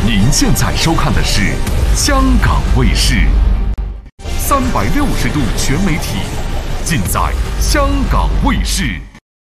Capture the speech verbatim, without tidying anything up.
您现在收看的是香港卫视，三百六十度全媒体，尽在香港卫视。